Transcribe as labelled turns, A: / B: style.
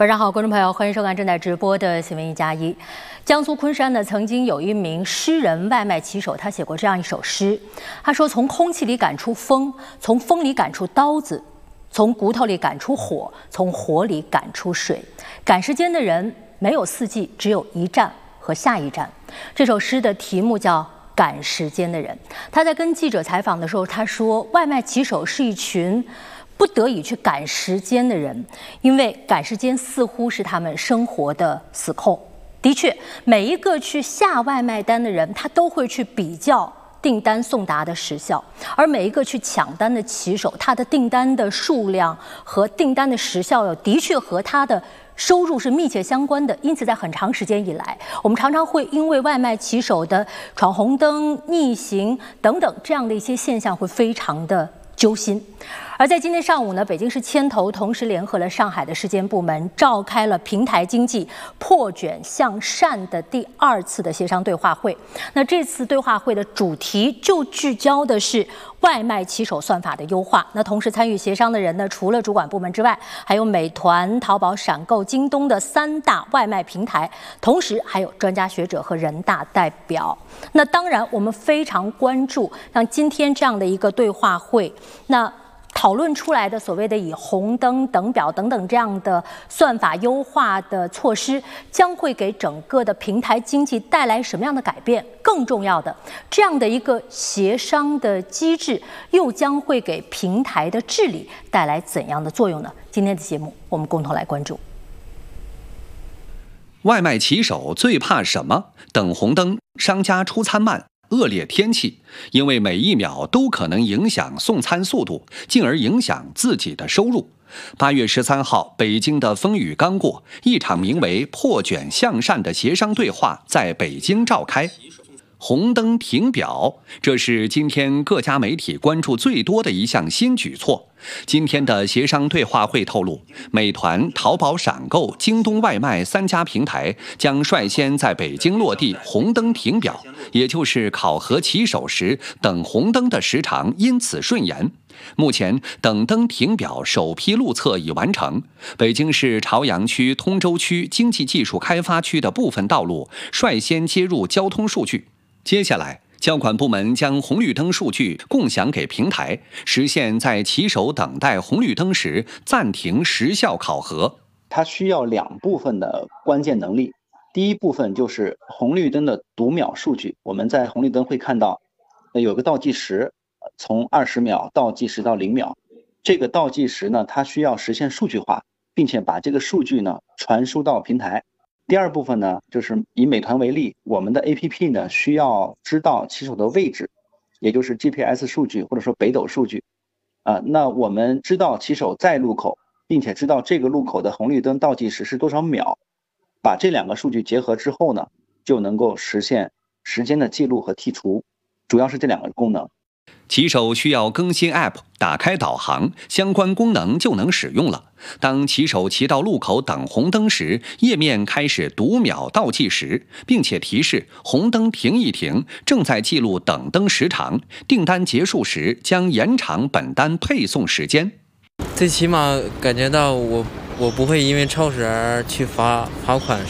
A: 晚上好，观众朋友，欢迎收看正在直播的新闻1+1。江苏昆山呢，曾经有一名诗人外卖骑手，他写过这样一首诗。他说：“从空气里赶出风，从风里赶出刀子，从骨头里赶出火，从火里赶出水。赶时间的人没有四季，只有一站和下一站。”这首诗的题目叫《赶时间的人》。他在跟记者采访的时候，他说：“外卖骑手是一群不得已去赶时间的人，因为赶时间似乎是他们生活的死扣。的确，每一个去下外卖单的人，他都会去比较订单送达的时效，而每一个去抢单的骑手，他的订单的数量和订单的时效的确和他的收入是密切相关的。因此，在很长时间以来，我们常常会因为外卖骑手的闯红灯、逆行等等这样的一些现象，会非常的揪心。而在今天上午呢，北京市牵头同时联合了上海的市监部门，召开了平台经济破卷向善的第2次的协商对话会。那这次对话会的主题就聚焦的是外卖骑手算法的优化。那同时参与协商的人呢，除了主管部门之外，还有美团、淘宝、闪购、京东的3大外卖平台，同时还有专家学者和人大代表。那当然，我们非常关注像今天这样的一个对话会，那讨论出来的所谓的以红灯、等表等等这样的算法优化的措施，将会给整个的平台经济带来什么样的改变？更重要的，这样的一个协商的机制，又将会给平台的治理带来怎样的作用呢？今天的节目，我们共同来关注。
B: 外卖骑手最怕什么？等红灯、商家出餐慢、恶劣天气，因为每一秒都可能影响送餐速度，进而影响自己的收入。8月13号，北京的风雨刚过，一场名为“破卷向善”的协商对话在北京召开。红灯停表，这是今天各家媒体关注最多的一项新举措。今天的协商对话会透露，美团、淘宝、闪购、京东外卖3家平台将率先在北京落地红灯停表，也就是考核骑手时等红灯的时长因此顺延。目前等灯停表首批路测已完成，北京市朝阳区、通州区经济技术开发区的部分道路率先接入交通数据。接下来，交管部门将红绿灯数据共享给平台，实现在骑手等待红绿灯时暂停时效考核。
C: 它需要2部分的关键能力。第一部分就是红绿灯的读秒数据，我们在红绿灯会看到有个倒计时，从20秒倒计时到0秒。这个倒计时呢，它需要实现数据化，并且把这个数据呢传输到平台。第二部分呢，就是以美团为例，我们的 APP 呢需要知道骑手的位置，也就是 GPS 数据或者说北斗数据。那我们知道骑手在路口，并且知道这个路口的红绿灯倒计时是多少秒，把这2个数据结合之后呢，就能够实现时间的记录和剔除，主要是这2个功能。
B: 骑手需要更新 App， 打开导航，相关功能就能使用了。当骑手骑到路口等红灯时，页面开始读秒倒计时，并且提示红灯停一停，正在记录等灯时长，订单结束时将延长本单配送时间。
D: 最起码感觉到我不会因为超时而去罚款